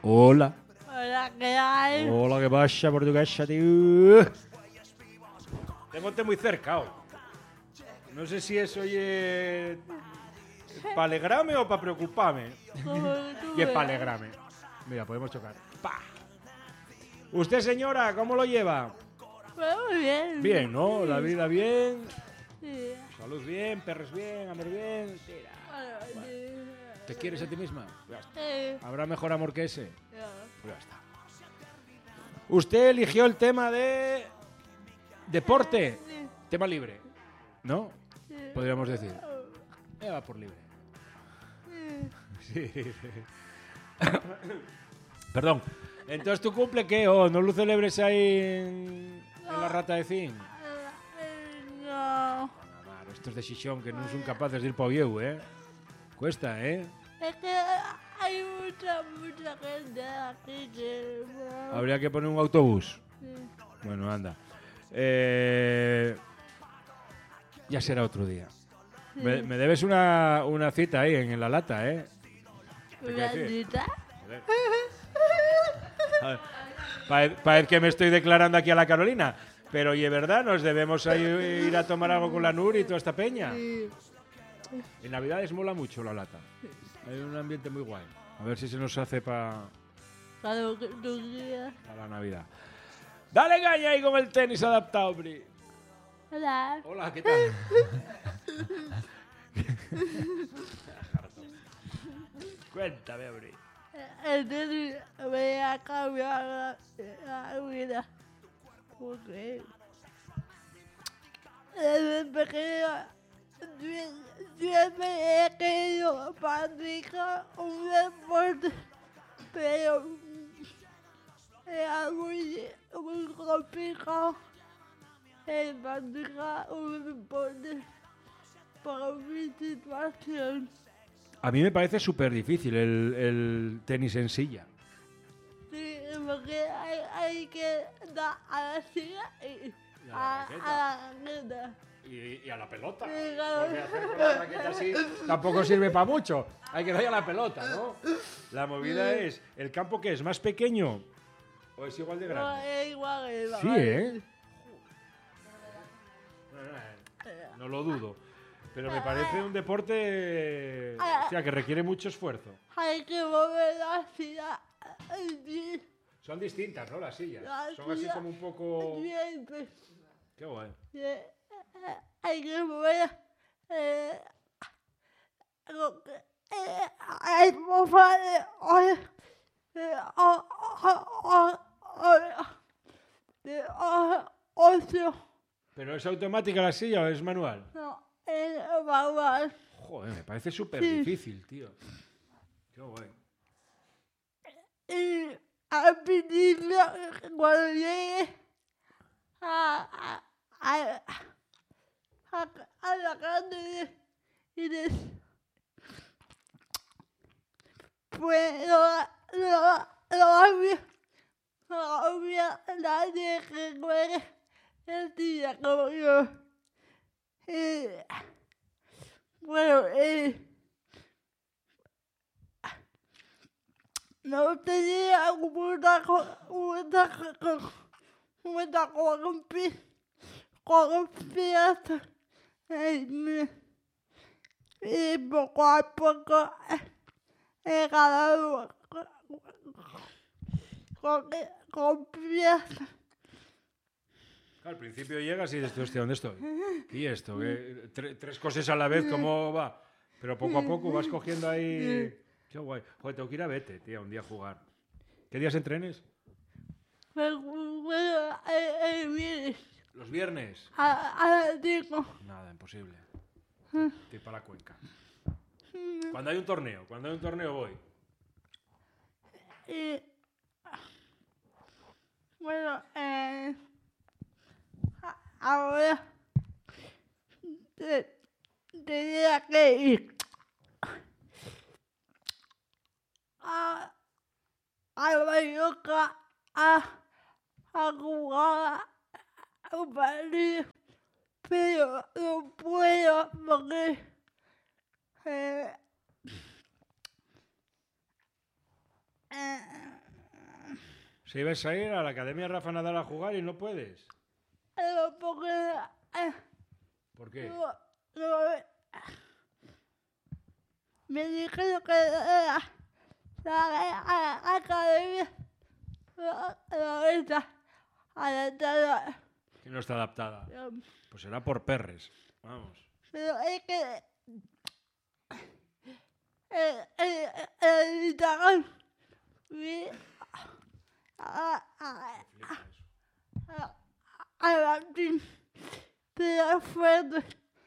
Hola. Hola, ¿qué hay? Hola, ¿qué pasa, portuguesa, tío? Tengote muy cerca, oh. No sé si es oye para alegrarme o para preocuparme. Y es para alegrarme. Mira, podemos chocar. ¡Pah! Usted, señora, ¿cómo lo lleva? Muy bien. Bien, ¿no? La vida bien. Sí. Salud bien, perros bien, amor bien. Tira. ¿Te quieres a ti misma? Ya está. Sí. ¿Habrá mejor amor que ese? Ya. Pues ya está. Usted eligió el tema de deporte. Sí. Tema libre, ¿no? Sí. Podríamos decir. Va por libre. Sí. Sí. Perdón. Entonces, ¿tu cumple qué? Oh, ¿no lo celebres ahí en la rata de zinc? No. Claro, estos de Xixón que no son capaces de ir para Vieu, ¿eh? Cuesta, ¿eh? Es que hay mucha gente aquí que no. Habría que poner un autobús. Sí. Bueno, anda. Ya será otro día. Me debes una cita ahí en la lata, ¿eh? ¿Una cita? Parece que me estoy declarando aquí a la Carolina. Pero, oye, ¿verdad? Nos debemos ir a tomar algo con la Nur y toda esta peña. Sí. En Navidades mola mucho la lata. Hay un ambiente muy guay. A ver si se nos hace para Claro que tú quieras. la Navidad. Dale caña ahí con el tenis adaptado, Bri. Hola. Hola, ¿qué tal? Cuéntame, Bri. Entonces voy a cambiar la vida. Porque desde pequeño siempre he querido practicar un deporte, pero era muy complicado practicar un deporte por mi situación. A mí me parece súper difícil el tenis en silla. Sí, porque hay que dar a la silla y Y a la a la raqueta. Y a la pelota. Sí, claro. Porque hacer con la raqueta así tampoco sirve para mucho. Hay que darle a la pelota, ¿no? La movida es, ¿el campo qué es? ¿Más pequeño o es igual de No, grande? es igual. Sí, ¿eh? No lo dudo. Pero me parece un deporte que requiere mucho esfuerzo. Hay que mover la silla. Son distintas, ¿no? Las sillas. La Son así silla como un poco... siempre. Qué guay. Hay que mover lo que hay mover ocio. ¿Pero es automática la silla o es manual? No, es manual. Joder, me parece súper Sí. difícil, tío. Qué guay. Y al principio, cuando llegué a la calle y pues no había nadie que juegue el día como yo. Bueno, no tenía mucha confianza en mí. Y poco a poco he ganado confianza. Al principio llegas y dices, hostia, ¿dónde estoy? ¿Y esto? ¿Qué? Tres cosas a la vez, ¿cómo va? Pero poco a poco vas cogiendo ahí... Qué guay. Joder, tengo que ir a Vete, tío, un día a jugar. ¿Qué días entrenes? Bueno, vienes ¿Los viernes? a las 5. Nada, imposible. Estoy para la Cuenca. Cuando hay un torneo voy. Y bueno, ahora tenía que ir a Mallorca a jugar a un partido, pero no puedo porque Si ibas a ir a la Academia Rafa Nadal a jugar y no puedes. Porque ¿Por qué? me dijeron que la academia no está adaptada. Que no está adaptada. Pues será por perres. Vamos. Pero es que el Instagram vi a Martín pero fuerte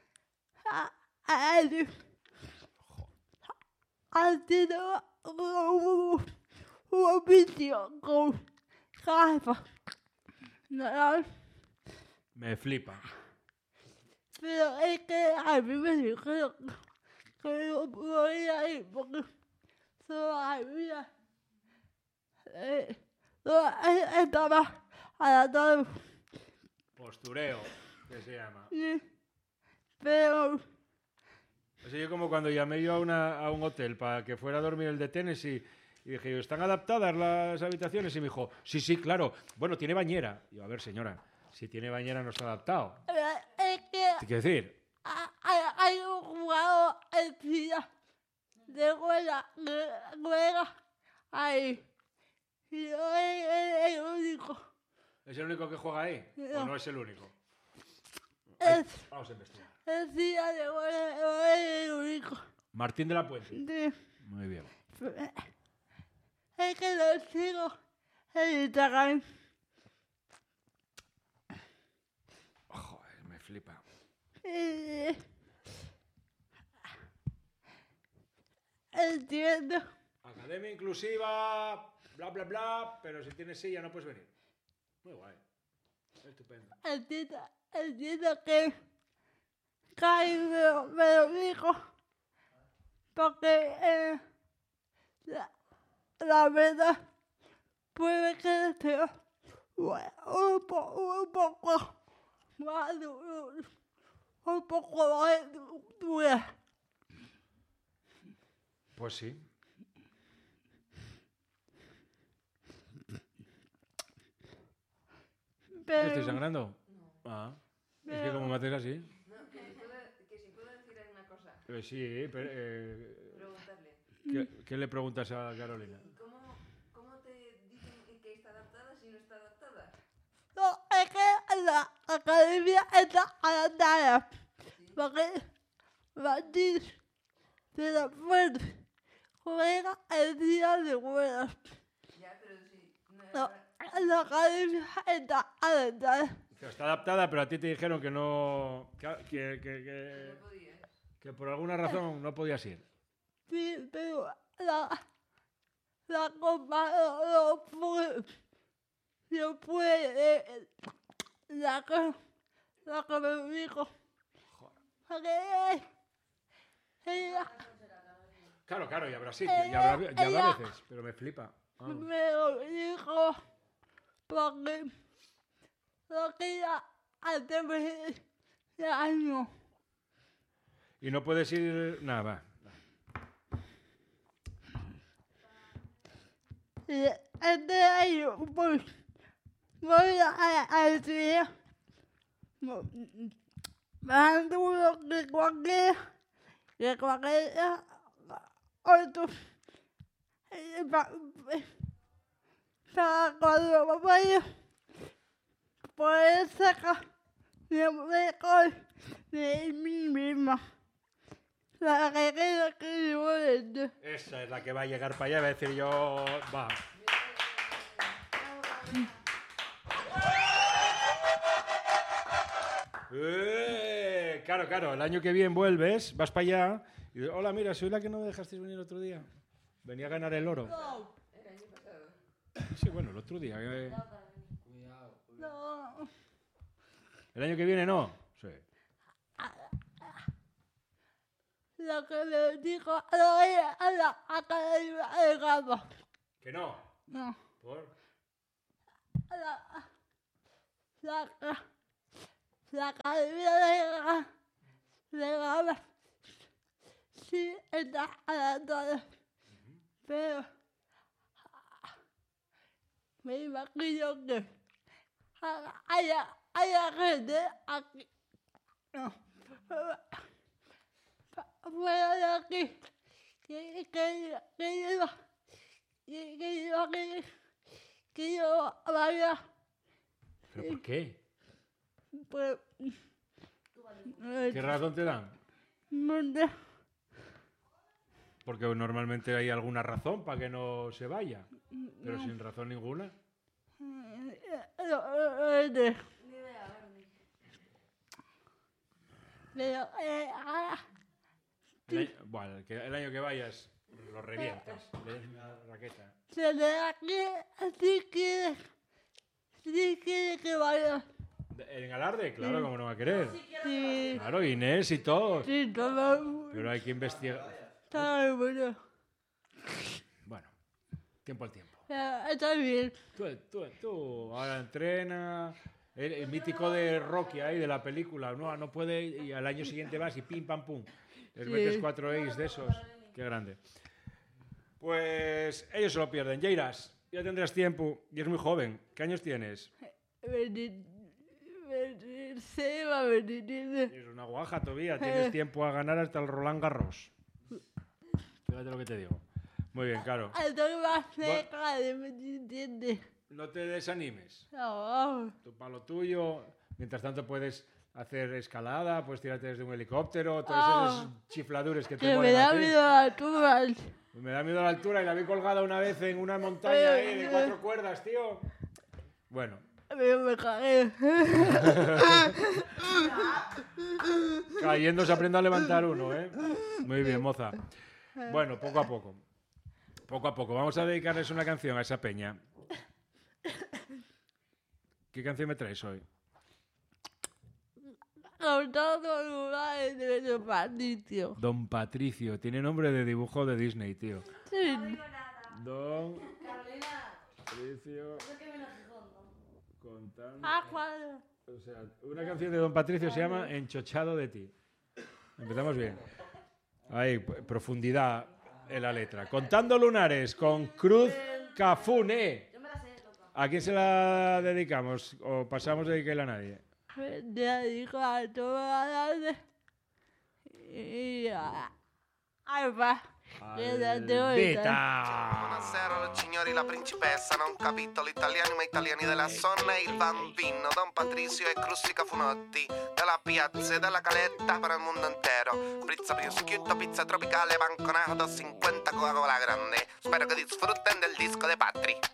a él ha sido un vídeo con Rafa Nadal. Me flipa. Pero es que a mí me dijeron que no podía ir porque solo había estaba adaptado. Postureo, que se llama. Pero Así yo como cuando llamé yo a un hotel para que fuera a dormir el de Tennessee y dije, ¿están adaptadas las habitaciones? Y me dijo, sí, claro. Bueno, tiene bañera. Y yo, a ver, señora, si tiene bañera no está adaptado. es que ¿Qué quiere decir? hay un jugador en China de juega ahí. Y yo es el único. ¿Es el único que juega ahí? No. ¿O no es el único? Vamos a investigar. El China de juega es el único. Martín de la Puente. Sí. Muy bien. Es que lo sigo en Instagram. Joder, me flipa. Entiendo. Academia inclusiva, bla, bla, bla, pero si tienes silla no puedes venir. Muy guay. Estupendo. Entiendo que Kai me lo dijo porque la verdad puede que sea un poco más un poco más dura. Pues sí. ¿Te estoy sangrando? No. Ah. Es que como me haces así. No, que si puedo decir una cosa. Sí, pero... Preguntarle. ¿Qué le preguntas a Carolina? ¿Y cómo te dicen que está adaptada si no está adaptada? No, es que la academia está adaptada. Porque Martín de la Fuente juega el día de jueves. Ya, pero si... No, la academia está adaptada. Está adaptada, pero a ti te dijeron que no... no podías. Que por alguna razón no podías ir. Sí, pero la copa no puede, la que me dijo. Porque ella Claro, y habrá sitio, y habrá veces, pero me flipa. Vamos. me lo dijo porque lo quería hacer de año. Y no puedes ir... Nada, va. Este año voy a estudiar más duro que cualquier otro. Para cuando vaya poder sacar lo mejor de mí misma. La que quiero que yo venda. Esa es la que va a llegar para allá y va a decir yo... Va. Claro, el año que viene vuelves, vas para allá y dices, hola, mira, soy la que no me dejasteis venir el otro día. Venía a ganar el oro. El año pasado. Sí, bueno, el otro día. No. ¿El año que viene no? Sí. Lo que me dijo a la academia de Gama. ¿Que no? No. ¿Por? La academia de Gama sí está adaptada. Pero me imagino que haya gente aquí. No. Fuera de aquí. Que yo vaya. ¿Pero por qué? Pues. ¿Qué razón te dan? No sé. Porque normalmente hay alguna razón para que no se vaya. Pero sin razón ninguna. Ni idea, Bernie. Pero, Bueno, el año que vayas lo revientas. Le des una raqueta. se le da que si quiere que vaya. ¿En Alarde? Claro, como no va a querer. Sí, Claro, Inés y todos. sí, todo. Pero hay que investigar. Está bueno. Bueno, tiempo al tiempo. Está bien. Tú ahora entrena. El mítico de Rocky ahí, de la película. No puede y al año siguiente vas y pim, pam, pum. Les Sí. metes 4 A's de esos. Qué grande. Pues ellos se lo pierden. Jairas, ya tendrás tiempo y es muy joven. ¿Qué años tienes? 26 va a venir. Es una guaja todavía. Tienes tiempo a ganar hasta el Roland Garros. Fíjate lo que te digo. Muy bien, claro. Estoy más cerca de mi entiende. No te desanimes. No, Tú para lo tuyo. Mientras tanto puedes hacer escalada, puedes tirarte desde un helicóptero, todos esos chifladures que te que me molen a da ti. miedo a alturas. Me da miedo la altura y la vi colgada una vez en una montaña ahí de 4 cuerdas, tío. Bueno, Pero me cagué. cayendo se aprende a levantar uno, ¿eh? Muy bien, moza. Bueno, poco a poco. Poco a poco. Vamos a dedicarles una canción a esa peña. ¿Qué canción me traes hoy? Con todos los lugares de los Patricio. Don Patricio. Tiene nombre de dibujo de Disney, tío. Sí. Don Carolina, Patricio eso que viene a Gijón, ¿no? contando... Cuadro. O sea, una canción de Don Patricio se llama Enchochado de ti. Empezamos bien. Ahí, profundidad en la letra. Contando lunares con Cruz Cafune. Yo me la sé, loca. ¿A quién se la dedicamos? ¿O pasamos de dedicarla a nadie? Me dedico a toda la tarde. Y a Alba. Que la tengo ahorita. Albita! Buonasera signori, la principessa, non capito l'italiano ma italiani della zona e il bambino Don Patricio e Crustica Funotti della piazza e della caletta per il mondo intero. Pizza prosciutto, pizza tropicale, banconato 50 Coca-Cola grande. Spero che disfrutten del disco de Patri.